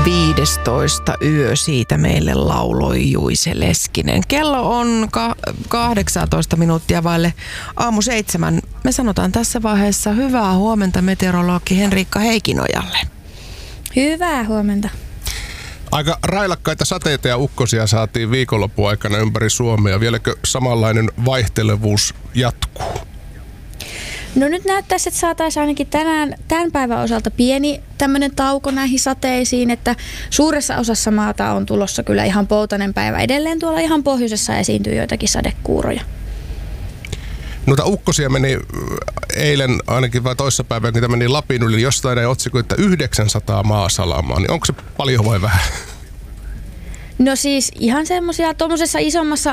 15 yö siitä meille lauloi Juise Leskinen. Kello on 18 minuuttia vaille aamu 7. Me sanotaan tässä vaiheessa hyvää huomenta meteorologi Henriikka Heikinojalle. Hyvää huomenta. Aika railakkaita sateita ja ukkosia saatiin viikonlopun aikana ympäri Suomea. Vieläkö samanlainen vaihtelevuus jatkuu? No nyt näyttäisi, että saataisiin ainakin tämän päivän osalta pieni tämmöinen tauko näihin sateisiin, että suuressa osassa maata on tulossa kyllä ihan poutainen päivä. Edelleen tuolla ihan pohjoisessa esiintyy joitakin sadekuuroja. Noita ukkosia meni eilen ainakin vai toissapäivänä, kun meni Lapin yli jostain otsikko, että 900 maasalamaa. Niin onko se paljon vai vähän? No siis ihan semmoisia tuommoisessa isommassa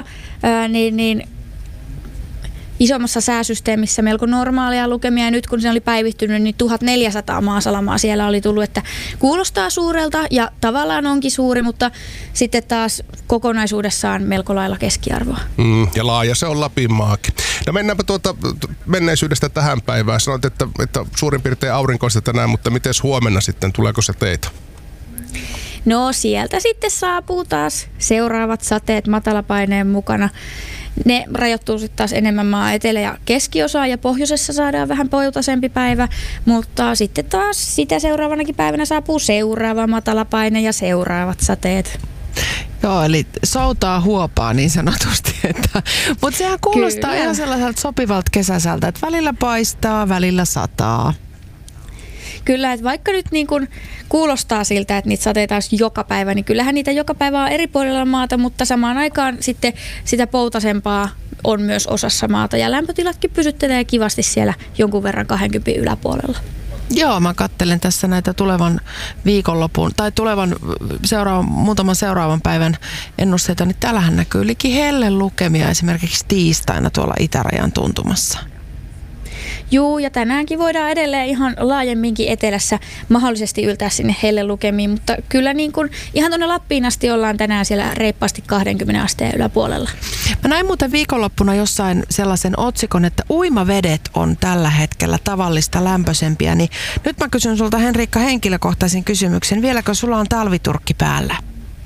isommassa sääsysteemissä melko normaalia lukemia. Ja nyt kun se oli päivittynyt, niin 1400 maasalamaa siellä oli tullut, että kuulostaa suurelta ja tavallaan onkin suuri, mutta sitten taas kokonaisuudessaan melko lailla keskiarvoa. Ja laaja se on Lapinmaakin. No mennäänpä menneisyydestä tähän päivään. Sanoit, että suurin piirtein aurinkoista tänään, mutta miten huomenna sitten? Tuleeko se teitä? No sieltä sitten saapuu taas seuraavat sateet matalapaineen mukana. Ne rajoittuu sitten taas enemmän maan etelä- ja keskiosaa ja pohjoisessa saadaan vähän poutaisempi päivä, mutta sitten taas sitä seuraavanakin päivänä saapuu seuraava matalapaine ja seuraavat sateet. Joo, eli soutaa huopaa niin sanotusti. Mutta sehän kuulostaa Kyllä. ihan sellaiselta sopivalta kesäiseltä, että välillä paistaa, välillä sataa. Kyllä, että vaikka nyt niin kun kuulostaa siltä, että niitä sateita olisi joka päivä, niin kyllähän niitä joka päivä on eri puolilla maata, mutta samaan aikaan sitten sitä poutaisempaa on myös osassa maata. Ja lämpötilatkin pysyttelee kivasti siellä jonkun verran 20 yläpuolella. Joo, mä katselen tässä näitä tulevan viikonlopun tai muutaman seuraavan päivän ennusteita, niin täällähän näkyy liki hellelukemia esimerkiksi tiistaina tuolla itärajan tuntumassa. Juu, ja tänäänkin voidaan edelleen ihan laajemminkin etelässä mahdollisesti yltää sinne hellelukemiin, mutta kyllä niin kuin ihan tuonne Lappiin asti ollaan tänään siellä reippaasti 20 asteen yläpuolella. Mä näin muuten viikonloppuna jossain sellaisen otsikon, että uimavedet on tällä hetkellä tavallista lämpöisempiä, niin nyt mä kysyn sulta Henriikka henkilökohtaisen kysymyksen. Vieläkö sulla on talviturkki päällä?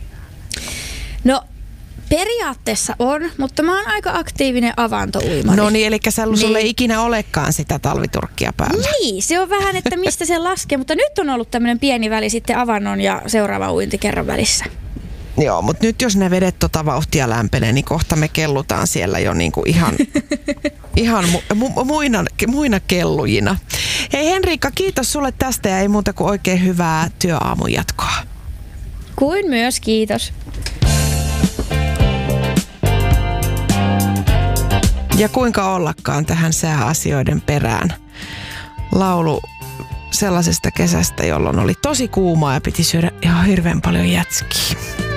No periaatteessa on, mutta mä oon aika aktiivinen avantouimari. No niin, eli sulle ei ikinä olekaan sitä talviturkkia päällä. Niin, se on vähän, että mistä se laskee, mutta nyt on ollut tämmöinen pieni väli sitten avannon ja seuraavan uintikerran välissä. Joo, mutta nyt jos ne vedet vauhtia lämpenee, niin kohta me kellutaan siellä jo niinku ihan muina kellujina. Hei Henriikka, kiitos sulle tästä ja ei muuta kuin oikein hyvää työaamun jatkoa. Kuin myös, kiitos. Ja kuinka ollakaan tähän sääasioiden perään. Laulu sellaisesta kesästä, jolloin oli tosi kuumaa ja piti syödä ihan hirveän paljon jätskiä.